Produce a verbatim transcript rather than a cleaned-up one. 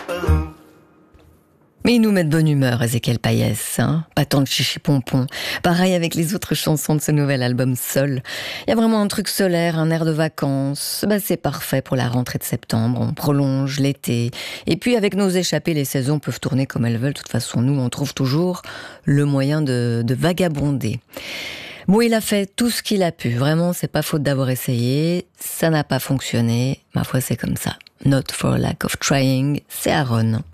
Mais il nous met de bonne humeur, Ezequiel Payès, hein, pas tant de chichi-pompon. Pareil avec les autres chansons de ce nouvel album Sol. Il y a vraiment un truc solaire, un air de vacances. Bah, c'est parfait pour la rentrée de septembre. On prolonge l'été. Et puis avec nos échappées, les saisons peuvent tourner comme elles veulent. De toute façon, nous, on trouve toujours le moyen de, de vagabonder. Bon, il a fait tout ce qu'il a pu. Vraiment, c'est pas faute d'avoir essayé. Ça n'a pas fonctionné. Ma foi, c'est comme ça. Not for lack of trying. C'est Aaron.